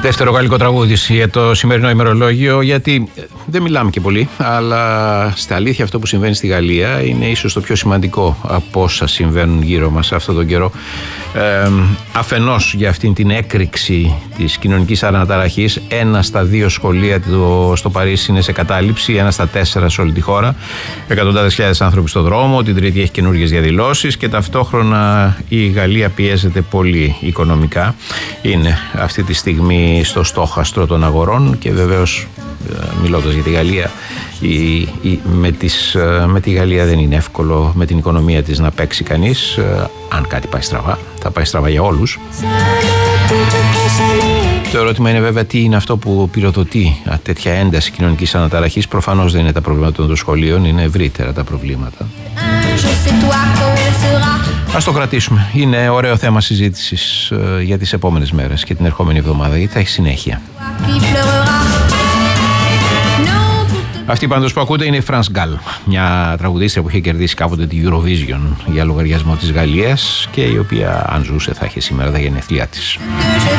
Δεύτερο γαλλικό τραγούδι για το σημερινό ημερολόγιο, γιατί δεν μιλάμε και πολύ, αλλά στα αλήθεια αυτό που συμβαίνει στη Γαλλία είναι ίσως το πιο σημαντικό από όσα συμβαίνουν γύρω μας αυτόν τον καιρό. Αφενός για αυτήν την έκρηξη της κοινωνικής αναταραχής, 1 στα 2 σχολεία στο Παρίσι είναι σε κατάληψη, 1 στα 4 σε όλη τη χώρα, εκατοντάδες χιλιάδες άνθρωποι στο δρόμο, την Τρίτη έχει καινούργιες διαδηλώσεις και ταυτόχρονα η Γαλλία πιέζεται πολύ οικονομικά. Είναι αυτή τη στιγμή στο στόχαστρο των αγορών και βεβαίως, μιλώντας για τη Γαλλία, με τη Γαλλία δεν είναι εύκολο με την οικονομία της να παίξει κανείς. Αν κάτι πάει στραβά, θα πάει στραβά για όλους. Το ερώτημα είναι βέβαια τι είναι αυτό που πυροδοτεί τέτοια ένταση κοινωνικής αναταραχής. Προφανώς δεν είναι τα προβλήματα των σχολείων, είναι ευρύτερα τα προβλήματα. Ας το κρατήσουμε. Είναι ωραίο θέμα συζήτησης για τις επόμενες μέρες και την ερχόμενη εβδομάδα, γιατί θα έχει συνέχεια. Αυτή πάντως που ακούτε είναι η France Gall, μια τραγουδίστρια που είχε κερδίσει κάποτε τη Eurovision για λογαριασμό της Γαλλίας και η οποία αν ζούσε θα είχε σήμερα τα γενέθλιά της.